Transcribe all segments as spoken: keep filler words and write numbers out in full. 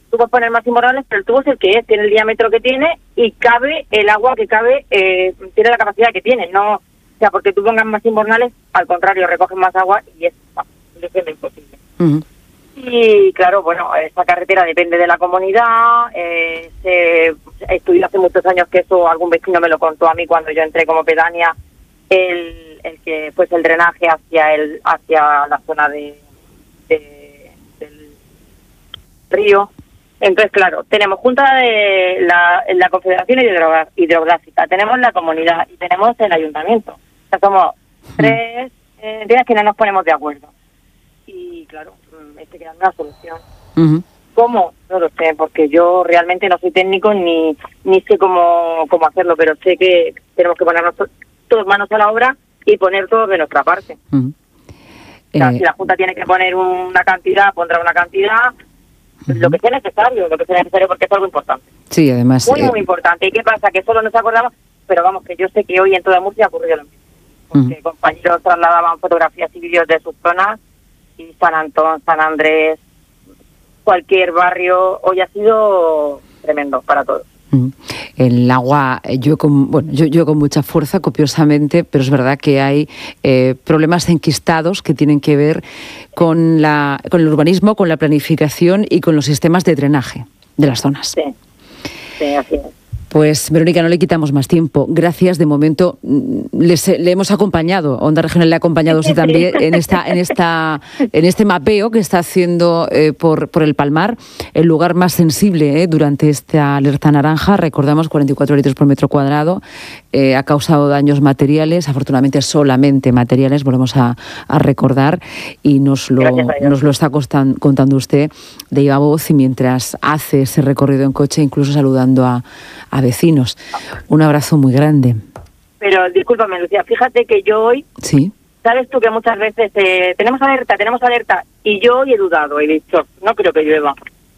tú puedes poner más imborrables, pero el tubo es el que es, tiene el diámetro que tiene y cabe el agua que cabe, eh, tiene la capacidad que tiene, no, o sea, porque tú pongas más imbornales, al contrario, recogen más agua y es, es imposible. Uh-huh. Y claro, bueno, esta carretera depende de la comunidad, eh, se estudió hace muchos años que eso, algún vecino me lo contó a mí cuando yo entré como pedánea, el, el que pues el drenaje hacia el hacia la zona de, de del rio. Entonces, claro, tenemos Junta de la, la Confederación Hidrográfica, tenemos la comunidad y tenemos el ayuntamiento. O sea, somos tres eh, días que no nos ponemos de acuerdo. Y claro, este que da una solución. Uh-huh. ¿Cómo? No lo sé, porque yo realmente no soy técnico ni ni sé cómo, cómo hacerlo, pero sé que tenemos que ponernos to- todos manos a la obra y poner todo de nuestra parte. Uh-huh. O sea, eh... si la Junta tiene que poner una cantidad, pondrá una cantidad, uh-huh. lo que sea necesario, lo que sea necesario, porque es algo importante. Sí, además... Muy, eh... muy importante. ¿Y qué pasa? Que solo nos acordamos, pero vamos, que yo sé que hoy en toda Murcia ha ocurrido lo mismo. Porque uh-huh. compañeros trasladaban fotografías y vídeos de sus zonas, y San Antón, San Andrés, cualquier barrio, hoy ha sido tremendo para todos. El agua, yo con, bueno, yo, yo con mucha fuerza, copiosamente, pero es verdad que hay eh, problemas enquistados que tienen que ver con, la, con el urbanismo, con la planificación y con los sistemas de drenaje de las zonas. Sí, sí, así es. Pues, Verónica, no le quitamos más tiempo. Gracias. De momento les, le hemos acompañado, Onda Regional le ha acompañado usted también en esta, en esta, en este mapeo que está haciendo eh, por, por el Palmar, el lugar más sensible eh, durante esta alerta naranja. Recordamos cuarenta y cuatro litros por metro cuadrado. Eh, ha causado daños materiales, afortunadamente solamente materiales, volvemos a, a recordar, y nos lo, nos lo está costan, contando usted de viva voz, y mientras hace ese recorrido en coche, incluso saludando a, a vecinos. Un abrazo muy grande. Pero discúlpame, Lucía, fíjate que yo hoy, sí, sabes tú que muchas veces eh, tenemos alerta, tenemos alerta, y yo hoy he dudado, he dicho, no creo que llueva.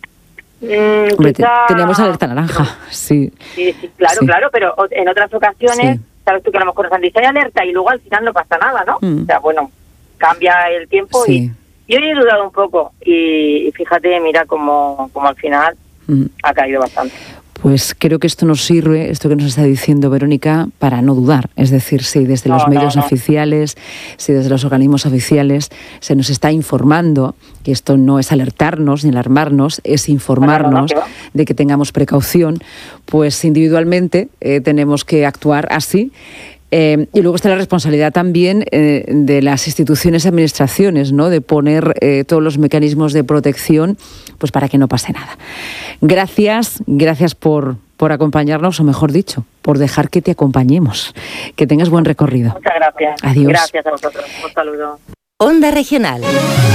Mm, Hombre, quizá... tenemos alerta naranja, sí. Sí, sí, claro, sí. claro, pero en otras ocasiones, sí. sabes tú que a lo mejor nos han dicho hay alerta y luego al final no pasa nada, ¿no? Mm. O sea, bueno, cambia el tiempo sí. y yo he dudado un poco y, y fíjate, mira como, como al final mm. ha caído bastante. Pues creo que esto nos sirve, esto que nos está diciendo Verónica, para no dudar. Es decir, si desde no, los medios no, no. oficiales, si desde los organismos oficiales se nos está informando, que esto no es alertarnos ni alarmarnos, es informarnos no, no, no, de que tengamos precaución, pues individualmente eh, tenemos que actuar así. Eh, y luego está la responsabilidad también eh, de las instituciones y administraciones, ¿no? De poner eh, todos los mecanismos de protección, pues para que no pase nada. Gracias, gracias por, por acompañarnos, o mejor dicho, por dejar que te acompañemos. Que tengas buen recorrido. Muchas gracias. Adiós. Gracias a vosotros. Un saludo. Onda Regional.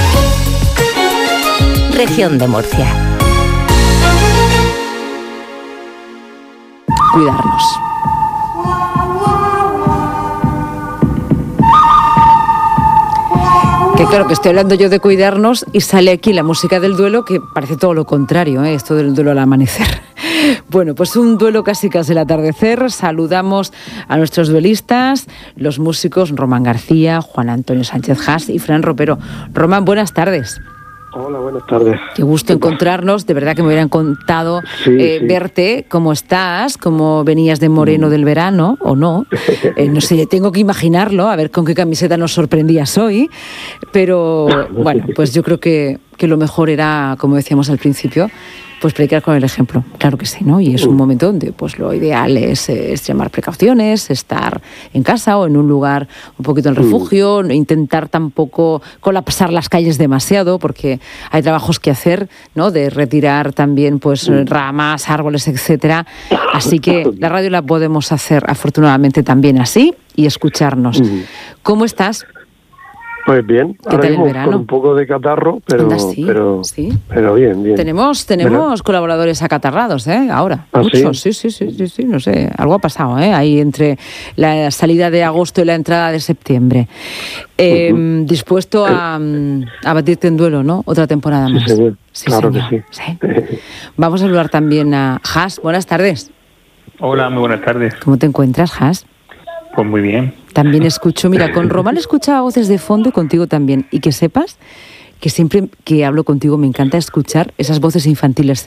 Región de Murcia. Cuidarnos. Que claro, que estoy hablando yo de cuidarnos y sale aquí la música del duelo, que parece todo lo contrario, ¿eh? Esto del duelo al amanecer. Bueno, pues un duelo casi casi el atardecer. Saludamos a nuestros duelistas, los músicos Román García, Juan Antonio Sánchez Haas y Fran Ropero. Román, buenas tardes. Hola, buenas tardes. Qué gusto encontrarnos, de verdad que me hubieran contado sí, eh, sí. verte, cómo estás, cómo venías de moreno del verano, o no. Eh, no sé, tengo que imaginarlo, a ver con qué camiseta nos sorprendías hoy, pero bueno, pues yo creo que, que lo mejor era, como decíamos al principio, pues predicar con el ejemplo, claro que sí, ¿no? Y es un momento donde pues lo ideal es, es extremar precauciones, estar en casa o en un lugar un poquito en refugio, no intentar tampoco colapsar las calles demasiado, porque hay trabajos que hacer, ¿no? De retirar también pues ramas, árboles, etcétera. Así que la radio la podemos hacer afortunadamente también así y escucharnos. ¿Cómo estás? Pues bien, ¿qué tal el verano? Con un poco de catarro, pero, Anda, sí, pero, sí. pero bien, bien. Tenemos, tenemos colaboradores acatarrados, ¿eh? Ahora, ¿Ah, muchos, sí? sí, sí, sí, sí, sí, no sé, algo ha pasado, ¿eh? Ahí entre la salida de agosto y la entrada de septiembre. Eh, uh-huh. Dispuesto a, a batirte en duelo, ¿no? Otra temporada más. Sí, señor. Sí, claro señor. que sí. sí. Vamos a hablar también a Haas. Buenas tardes. Hola, muy buenas tardes. ¿Cómo te encuentras, Haas? Pues muy bien. También escucho, mira, con Román escuchaba voces de fondo y contigo también. Y que sepas que siempre que hablo contigo me encanta escuchar esas voces infantiles